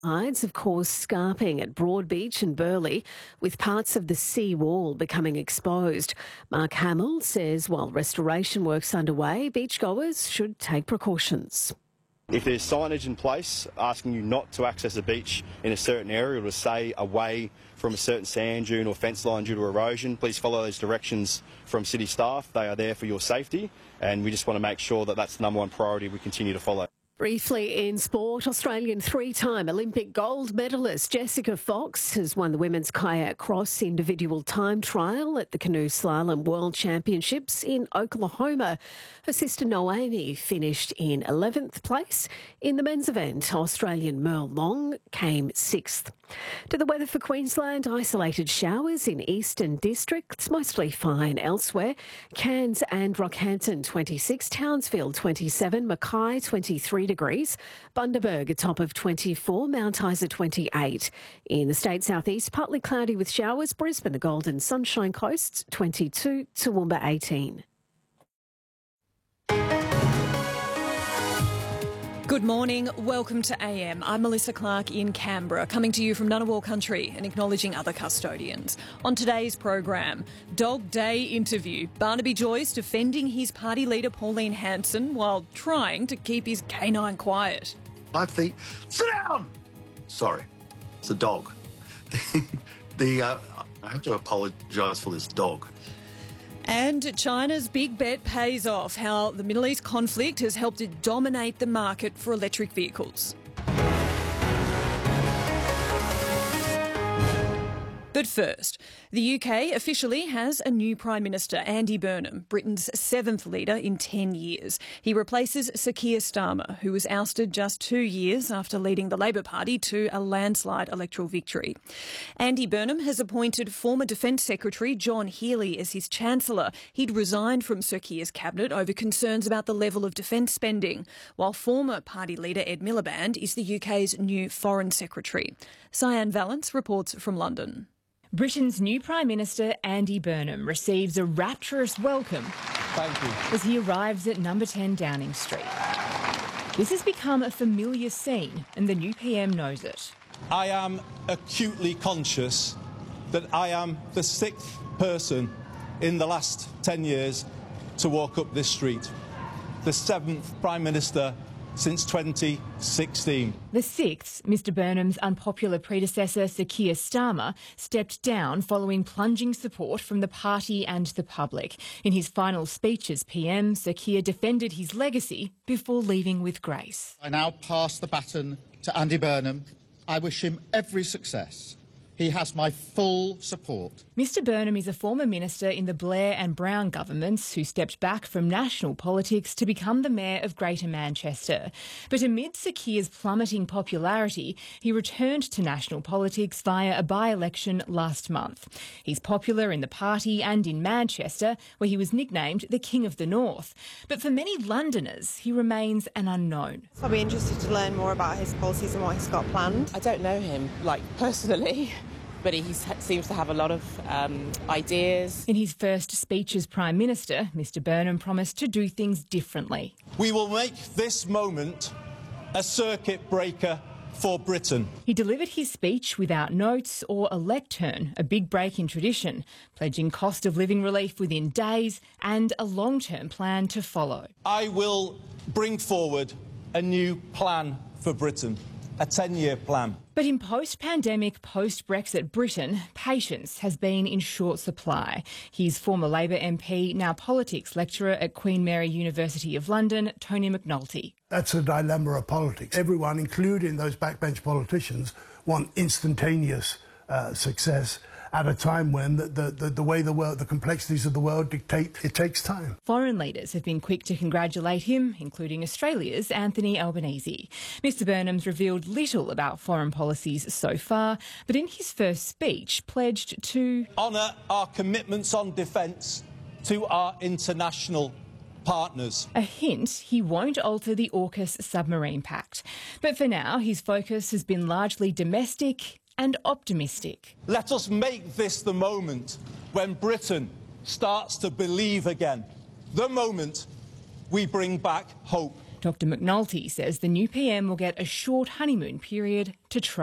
Tides, of course, scarping at Broadbeach and Burleigh, with parts of the sea wall becoming exposed. Mark Hamill says while restoration work's underway, beachgoers should take precautions. If there's signage in place asking you not to access a beach in a certain area or to stay away from a certain sand dune or fence line due to erosion, please follow those directions from city staff. They are there for your safety, and we just want to make sure that that's the number one priority we continue to follow. Briefly in sport, Australian three-time Olympic gold medalist Jessica Fox has won the women's kayak cross individual time trial at the Canoe Slalom World Championships in Oklahoma. Her sister Noemi finished in 11th place. In the men's event, Australian Merle Long came 6th. To the weather for Queensland, isolated showers in eastern districts, mostly fine elsewhere. Cairns and Rockhampton 26, Townsville 27, Mackay 23 degrees, Bundaberg a top of 24, Mount Isa 28. In the state southeast, partly cloudy with showers, Brisbane the Golden Sunshine Coast 22, Toowoomba 18. Good morning, welcome to AM. I'm Melissa Clark in Canberra, coming to you from Ngunnawal Country and acknowledging other custodians. On today's program, Dog Day interview, Barnaby Joyce defending his party leader Pauline Hanson while trying to keep his canine quiet. 5 feet, sit down! Sorry, it's a dog. I have to apologise for this dog. And China's big bet pays off, how the Middle East conflict has helped it dominate the market for electric vehicles. But first, the UK officially has a new Prime Minister, Andy Burnham, Britain's 7th leader in 10 years. He replaces Sir Keir Starmer, who was ousted just 2 years after leading the Labor Party to a landslide electoral victory. Andy Burnham has appointed former Defence Secretary John Healey as his Chancellor. He'd resigned from Sir Keir's cabinet over concerns about the level of defence spending, while former party leader Ed Miliband is the UK's new Foreign Secretary. Cyan Valance reports from London. Britain's new Prime Minister, Andy Burnham, receives a rapturous welcome as he arrives at number 10 Downing Street. This has become a familiar scene, and the new PM knows it. I am acutely conscious that I am the 6th person in the last 10 years to walk up this street, the 7th Prime Minister since 2016. The 6th, Mr Burnham's unpopular predecessor, Sir Keir Starmer, stepped down following plunging support from the party and the public. In his final speech as PM, Sir Keir defended his legacy before leaving with grace. I now pass the baton to Andy Burnham. I wish him every success. He has my full support. Mr Burnham is a former minister in the Blair and Brown governments who stepped back from national politics to become the mayor of Greater Manchester. But amid Sir Keir's plummeting popularity, he returned to national politics via a by-election last month. He's popular in the party and in Manchester, where he was nicknamed the King of the North. But for many Londoners, he remains an unknown. I'll be interested to learn more about his policies and what he's got planned. I don't know him, personally, but he seems to have a lot of ideas. In his first speech as Prime Minister, Mr Burnham promised to do things differently. We will make this moment a circuit breaker for Britain. He delivered his speech without notes or a lectern, a big break in tradition, pledging cost of living relief within days and a long-term plan to follow. I will bring forward a new plan for Britain, a 10-year plan. But in post-pandemic, post-Brexit Britain, patience has been in short supply. Here's former Labor MP, now politics lecturer at Queen Mary University of London, Tony McNulty. That's a dilemma of politics. Everyone, including those backbench politicians, want instantaneous success at a time when the way the world, the complexities of the world dictate it takes time. Foreign leaders have been quick to congratulate him, including Australia's Anthony Albanese. Mr Burnham's revealed little about foreign policies so far, but in his first speech pledged to honour our commitments on defence to our international partners. A hint he won't alter the AUKUS submarine pact. But for now, his focus has been largely domestic and optimistic. Let us make this the moment when Britain starts to believe again. The moment we bring back hope. Dr McNulty says the new PM will get a short honeymoon period to try.